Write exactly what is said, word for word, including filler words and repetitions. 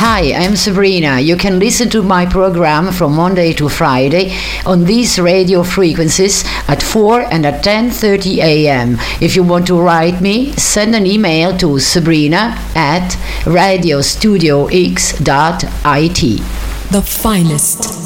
Hi, I'm Sabrina. You can listen to my program from Monday to Friday on these radio frequencies at four and at ten thirty a.m. If you want to write me, send an email to sabrina at radio studio x dot it. The finest